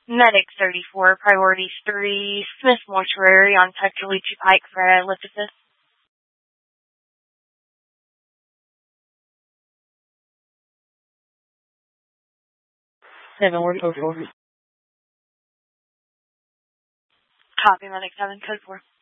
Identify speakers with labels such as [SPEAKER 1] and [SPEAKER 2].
[SPEAKER 1] Medic 34, Priorities 3, Smith Mortuary on Tuckaluchi Pike for a lift assist.
[SPEAKER 2] 7 word code 4.
[SPEAKER 1] Copy, Medic 7, code 4.